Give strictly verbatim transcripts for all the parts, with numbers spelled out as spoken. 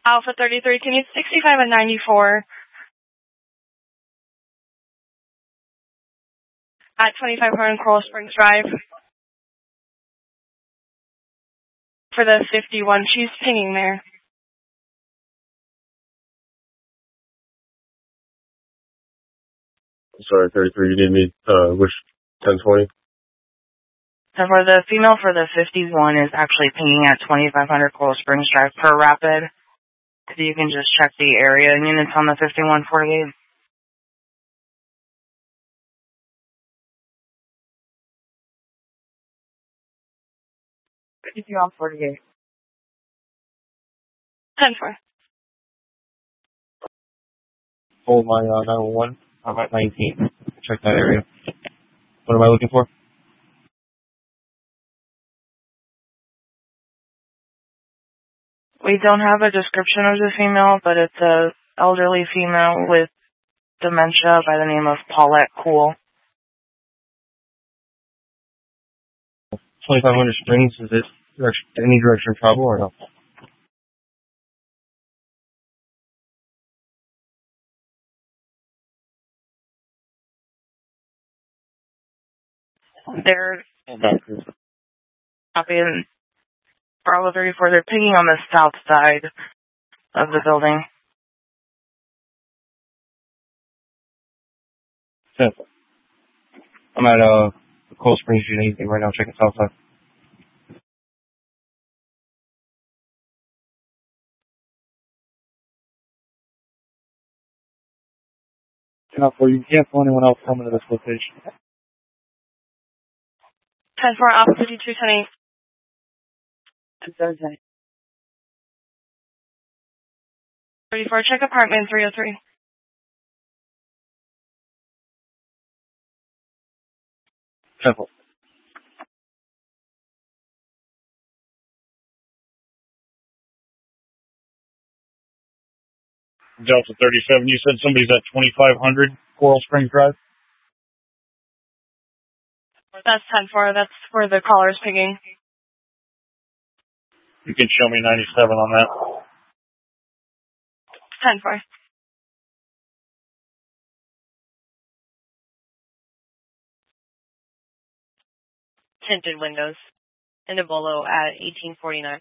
Alpha thirty-three, can you sixty-five and ninety-four at twenty-five hundred Coral Springs Drive for the fifty-one. She's pinging there. Sorry, thirty-three, you need me, uh, which ten twenty? So for the female for the fifty-one is actually pinging at twenty-five hundred Coral Springs Drive per rapid. If you can just check the area units on the fifty-one forty-eight. fifty-two on forty-eight. ten four. Hold my, uh, nine one one. I'm at nineteen. Check that area. What am I looking for? We don't have a description of the female, but it's a elderly female with dementia by the name of Paulette Cool. twenty-five hundred Springs, is it direction, any direction of travel or no? They're copying Bravo thirty-four. They're pinging on the south side of the building. I'm at, uh, Cold Springs Gymnasium right now, checking south side. Enough for you. Can't feel anyone else coming to this location. ten four, Alpha fifty-two, ten eight. Thursday. thirty-four, check apartment three oh three. Temple. Delta thirty-seven, you said somebody's at twenty-five hundred Coral Springs Drive? That's ten four. That's where the caller's pinging. You can show me ninety-seven on that. ten four. Tinted windows. In a bolo at eighteen forty-nine.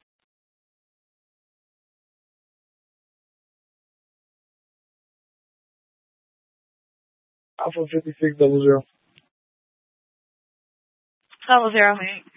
Alpha fifty-six double zero. Double zero.